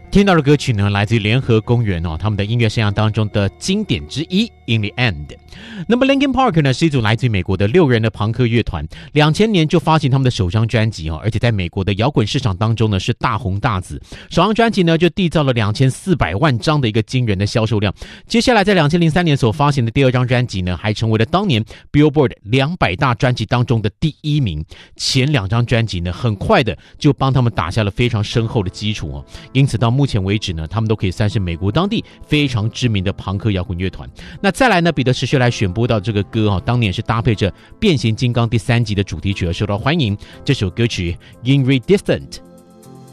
听到的歌曲呢，来自于联合公园他们的音乐生涯当中的经典之一 In the End。 那么 Linkin Park 呢是一组来自于美国的6人的朋克乐团，2000年就发行他们的首张专辑而且在美国的摇滚市场当中呢是大红大紫，首张专辑呢就缔造了2400万张的一个惊人的销售量。接下来在2003年所发行的第二张专辑呢，还成为了当年 Billboard 200大专辑当中的第1名。前2张专辑呢很快的就帮他们打下了非常深厚的基础因此到目前为止呢，他们都可以算是美国当地非常知名的朋克摇滚乐团。那再来呢，彼得持续来选播到这个歌当年是搭配着变形金刚第3集的主题曲而受到欢迎，这首歌曲 In Redistant